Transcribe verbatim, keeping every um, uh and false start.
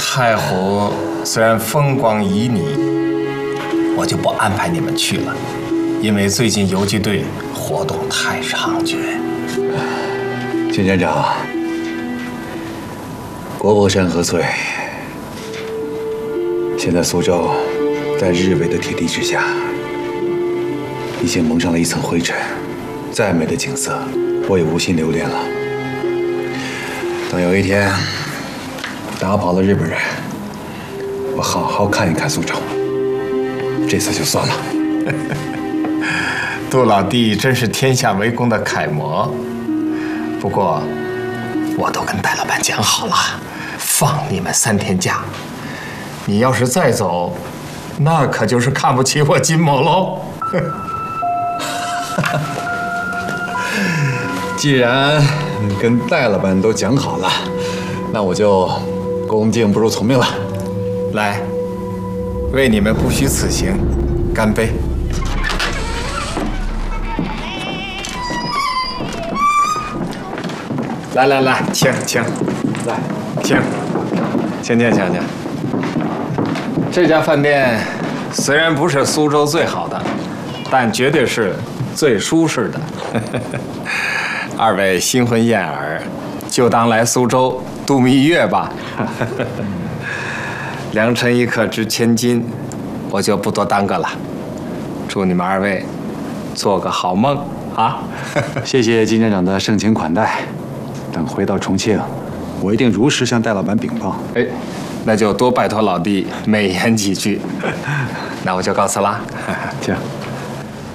太湖虽然风光旖旎，我就不安排你们去了，因为最近游击队活动太猖獗。 金站长，国博山河翠，现在苏州在日伪的铁蹄之下，已经蒙上了一层灰尘。再美的景色，我也无心留恋了。等有一天打跑了日本人，我好好看一看苏州。这次就算了。 杜老弟真是天下为公的楷模。不过，我都跟戴老板讲好了，放你们三天假。你要是再走，那可就是看不起我金某喽。 既然跟戴老板都讲好了，那我就恭敬不如从命了。 来，为你们不虚此行，干杯！来来来，请请，来请，请请请请。这家饭店虽然不是苏州最好的，但绝对是最舒适的。二位新婚燕尔，就当来苏州度蜜月吧。良辰一刻值千金，我就不多耽搁了。祝你们二位做个好梦啊！ 谢谢金站长的盛情款待。等回到重庆，我一定如实向戴老板禀报。 哎，那就多拜托老弟美言几句。那我就告辞啦。 请。